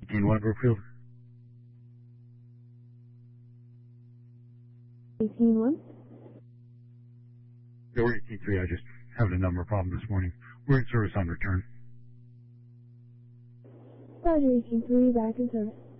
18-1 Brookfield. 18-1? Yeah, we're 18-3. I just having a number problem this morning. We're in service on return. Roger, 18-3, back in service.